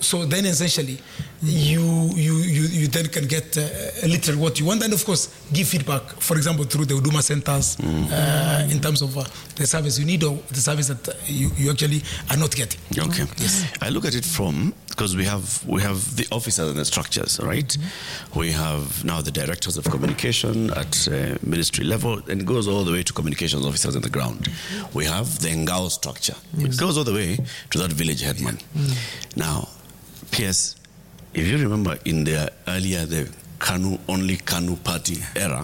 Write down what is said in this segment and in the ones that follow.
So then essentially, you then can get literally what you want, and of course give feedback. For example, through the Huduma centers, in terms of the service you need or the service that you actually are not getting. Okay. Yes. I look at it from, because we have the officers and the structures, right? We have now the directors of communication at ministry level, and it goes all the way to communications officers on the ground. We have the Ngao structure. It goes all the way to that village headman. Now, PS, if you remember in the earlier, the Kanu party era,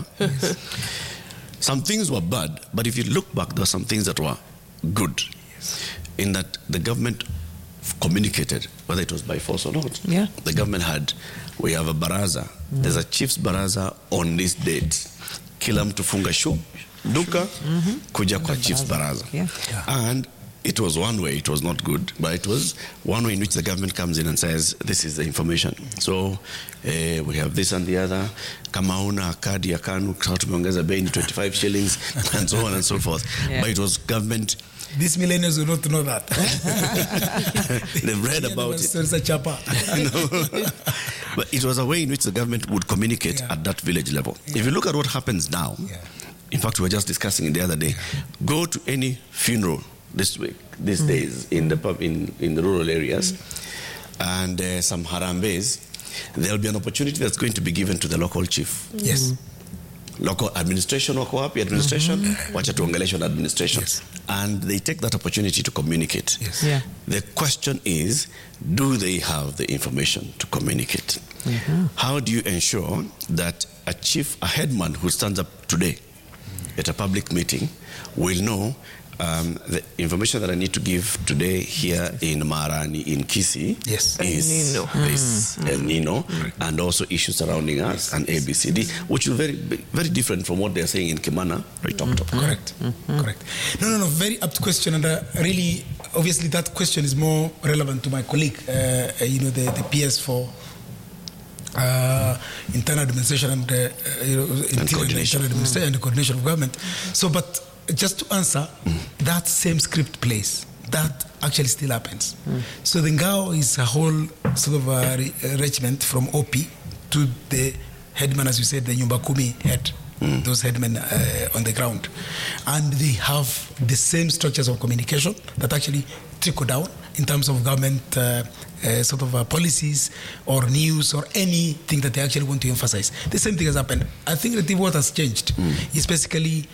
some things were bad, but if you look back, there were some things that were good. In that the government communicated, whether it was by force or not. Yeah. The government we have a baraza. There's a chief's baraza on this date. Kila mtu funga duka, kuja kwa chief's baraza. Yeah. And it was one way, it was not good, but it was one way in which the government comes in and says, this is the information. So we have this and the other. Kama una kadi ya KANU, tumeongeza bei ni 25 shillings, and so on and so forth. Yeah. But it was government. These millennials will not know that. They've read about it. It's a chapa. But it was a way in which the government would communicate at that village level. If you look at what happens now, in fact, we were just discussing it the other day, go to any funeral these days in the rural areas, and some harambes, there'll be an opportunity that's going to be given to the local chief. Yes. Local administration, wako wapi administration, wacha tuongeleshe na administration. Yes. And they take that opportunity to communicate. Yes. Yeah. The question is, do they have the information to communicate? How do you ensure that a chief, a headman who stands up today at a public meeting will know the information that I need to give today here in Marani, in Kisii, Yes. is this El Nino, and also issues surrounding us and ABCD, which is very, very different from what they're saying in Kimana, right? Correct. Correct. No, very apt question, and really, obviously, that question is more relevant to my colleague, the PS for internal administration and coordination. Internal administration and the coordination of government. So, but just to answer, that same script plays. That actually still happens. So the Ngao is a whole sort of a regiment from OP to the headman, as you said, the Nyumba Kumi head. Those headmen on the ground. And they have the same structures of communication that actually trickle down in terms of government policies or news or anything that they actually want to emphasize. The same thing has happened. I think that what has changed is basically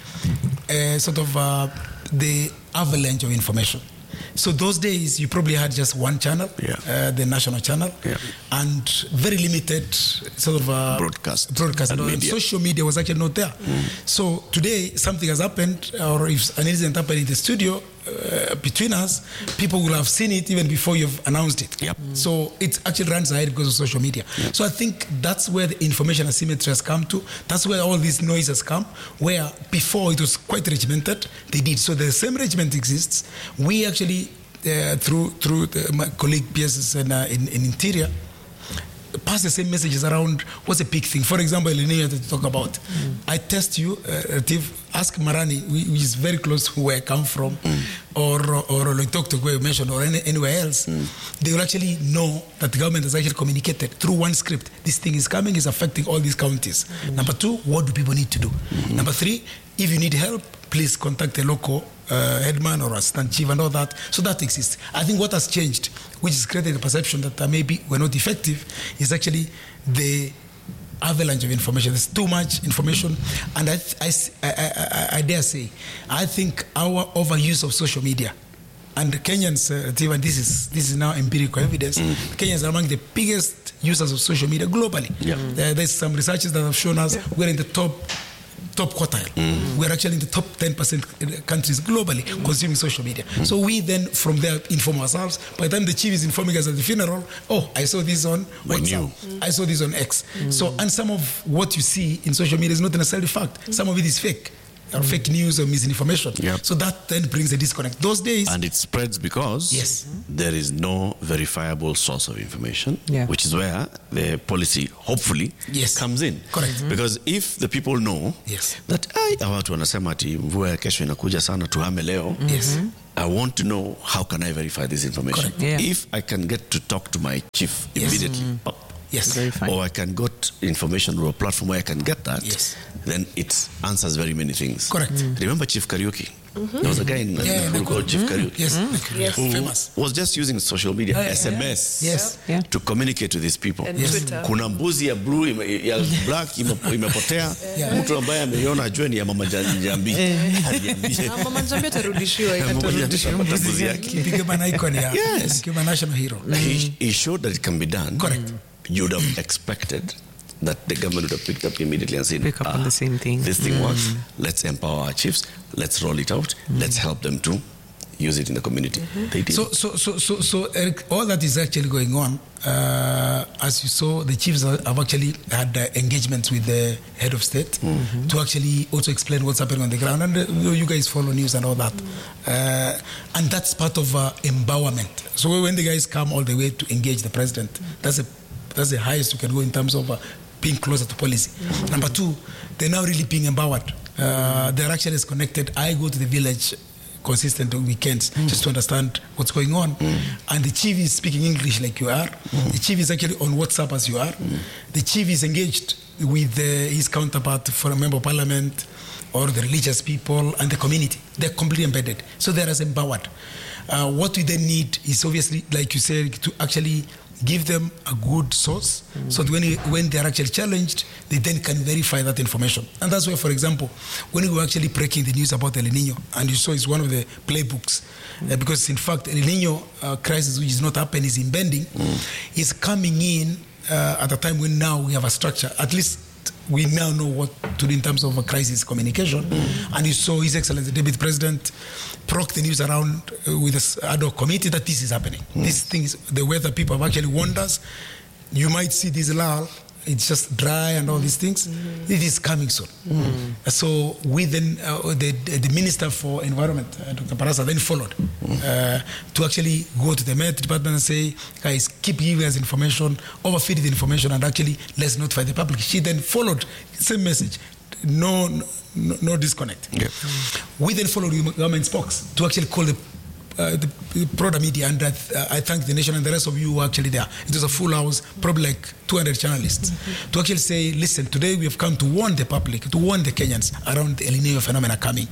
the avalanche of information. So those days, you probably had just one channel, the national channel, and very limited broadcast. And media. Social media was actually not there. So today, something has happened, or if an incident happened in the studio between us, people will have seen it even before you've announced it. So it actually runs ahead because of social media. So I think that's where the information asymmetry has come to. That's where all this noise has come, where before it was quite regimented. They did. So the same regiment exists. We actually, through my colleague PS in Interior, pass the same messages around what's a big thing. For example, El Nino to talk about. I test you, ask Marani, which is very close to where I come from, or Loitoktok, where you mentioned, or anywhere else. They will actually know that the government has actually communicated through one script. This thing is coming, is affecting all these counties. Number two, what do people need to do? Number three, if you need help, please contact a local headman or assistant chief and all that. So that exists. I think what has changed, which has created the perception that maybe we're not effective, is actually the avalanche of information. There's too much information, and I dare say, I think our overuse of social media, and Kenyans, and this is now empirical evidence, Kenyans are among the biggest users of social media globally. There's some researches that have shown us we're in the top quartile. We're actually in the top 10% countries globally consuming social media. So we then from there inform ourselves. By the time the chief is informing us at the funeral, I saw this on WhatsApp. I saw this on X. So, and some of what you see in social media is not necessarily fact. Some of it is fake. or fake news or misinformation. So that then brings a disconnect. Those days... And it spreads because there is no verifiable source of information, which is where the policy, hopefully, comes in. Correct. Because if the people know that, watu wanasema ati mvua kesho inakuja sana tuhame leo, I want to know how can I verify this information. If I can get to talk to my chief immediately, or I can get information through a platform where I can get that, then it answers very many things. Correct. Remember Chief Kariuki? There was a guy in Nakuru called Chief Kariuki who was just using social media, SMS, to communicate to these people. Kuna mbuzi ya blue ya black imepotea, mtu ambaye ameiona ajue ni ya Mama Njambi. Mama Njambi atarudishiwa mbuzi yake. Became an icon, became a national hero. He showed that it can be done. Correct. You would have expected that the government would have picked up immediately and said, pick up on the same thing. This thing works. Let's empower our chiefs. Let's roll it out. Let's help them to use it in the community. They did. So Eric, all that is actually going on. As you saw, the chiefs have actually had engagements with the head of state to actually also explain what's happening on the ground. And you guys follow news and all that. And that's part of empowerment. So when the guys come all the way to engage the president, that's the highest you can go in terms of being closer to policy. Number two, they're now really being empowered. They're actually connected. I go to the village consistent on weekends just to understand what's going on. And the chief is speaking English like you are. The chief is actually on WhatsApp as you are. The chief is engaged with his counterpart for a member of parliament or the religious people and the community. They're completely embedded. So they're as empowered. What we then need is obviously, like you said, to actually give them a good source so that when they're actually challenged, they then can verify that information. And that's why, for example, when we were actually breaking the news about El Nino, and you saw it's one of the playbooks, because in fact, El Nino crisis, which is not happening, is impending, is coming in at a time when now we have a structure. At least we now know what to do in terms of a crisis communication. And you saw His Excellency, the Deputy President, broke the news around with this ad hoc committee that this is happening. These things, the weather people have actually warned us. You might see this lull, it's just dry and all these things. It is coming soon. So we then, the Minister for Environment, Dr. Barasa, then followed to actually go to the Met Department and say, guys, keep giving us information, overfeed the information, and actually let's notify the public. She then followed, same message. No disconnect. We then followed the government spokes to actually call the broader media, and I thank the nation and the rest of you who were actually there. It was a full house, probably like 200 journalists, to actually say, listen, today we have come to warn the public, to warn the Kenyans around the El Nino phenomena coming.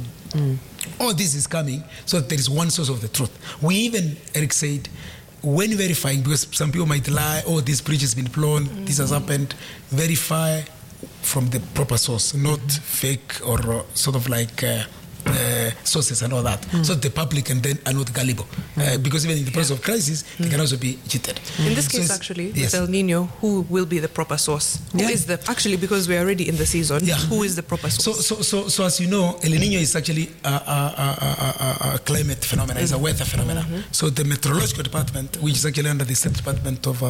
All this is coming, so that there is one source of the truth. We even, Eric said, when verifying, because some people might lie, oh, this bridge has been blown, this has happened, verify from the proper source, not fake or sort of like sources and all that, so the public can then are not gullible, because even in the process of crisis, they can also be cheated. In this case, actually, with El Nino, who will be the proper source? Who is the, actually, because we are already in the season, who is the proper source? So as you know, El Nino is actually a climate phenomenon, it's a weather phenomenon. So the meteorological department, which is actually under the State Department of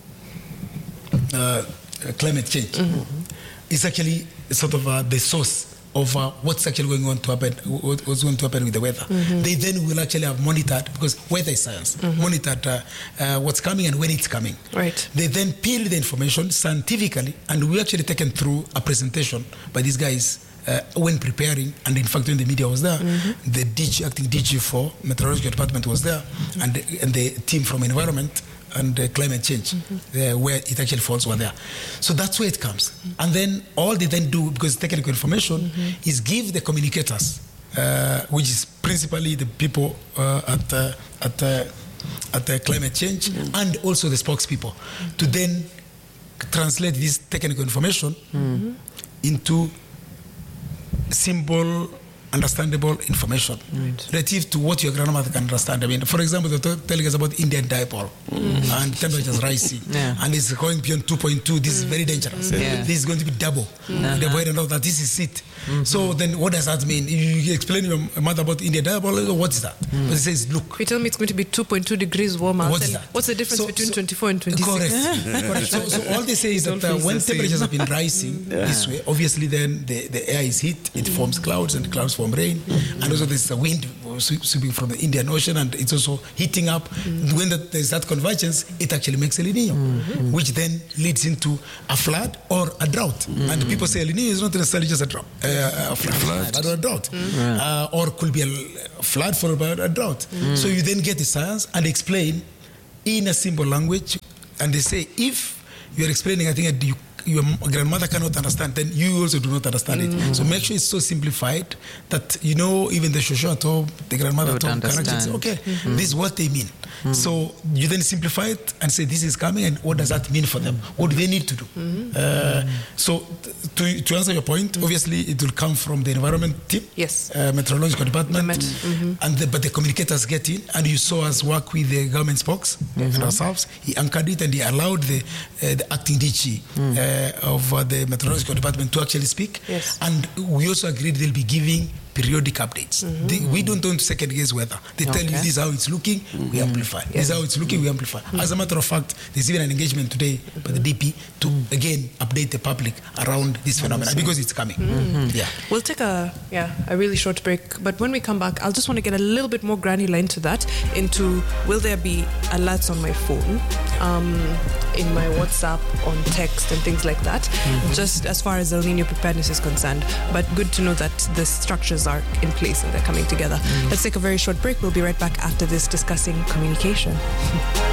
Climate Change, is actually sort of the source of what's actually going on to happen, what's going to happen with the weather. They then will actually have monitored, because weather is science, monitored what's coming and when it's coming. They then peel the information scientifically, and we actually taken through a presentation by these guys when preparing, and in fact when the media was there, the acting DG for Meteorological Department was there, and the team from Environment and Climate Change, where it actually falls were there. So that's where it comes. And then all they then do, because technical information, is give the communicators, which is principally the people at the Climate Change, and also the spokespeople, to then translate this technical information into simple understandable information relative to what your grandmother can understand. I mean, for example, they're telling us about Indian dipole and temperatures rising, and it's going beyond 2.2. This is very dangerous. This is going to be double. The boy don't know that this is it. So then, what does that mean? You explain to your mother about Indian dipole. What is that? But it says, look. You tell me it's going to be 2.2 degrees warmer. What is that? What's the difference between 24 and 26? Correct. So all they say is that when temperatures have been rising this way, obviously then the air is heat. It forms clouds, and clouds form rain, and also there's a wind sweeping from the Indian Ocean, and it's also heating up. When there's that convergence, it actually makes El Nino, which then leads into a flood or a drought. And people say El Nino is not necessarily just a drought, a flood or a drought, or could be a flood followed by a drought. So you then get the science and explain in a simple language, and they say if you're explaining, I think your grandmother cannot understand, then you also do not understand it. So make sure it's so simplified that even the shosho at home, the grandmother at home can actually say, okay, this is what they mean. So you then simplify it and say this is coming, and what does that mean for them? What do they need to do? So to answer your point, obviously it will come from the environment team, meteorological department, but the communicators get in, and you saw us work with the government spokes and ourselves. He anchored it, and he allowed the acting DG of the meteorological department to actually speak. And we also agreed they'll be giving periodic updates. We don't want to second guess weather. They tell you this is how it's looking, we amplify. This is how it's looking, we amplify. As a matter of fact, there's even an engagement today by the DP to again update the public around this phenomenon because it's coming. We'll take a really short break, but when we come back, I'll just want to get a little bit more granular into that, into will there be alerts on my phone, in my WhatsApp, on text and things like that, just as far as El Nino preparedness is concerned. But good to know that the structures are in place and they're coming together. Let's take a very short break. We'll be right back after this discussing communication.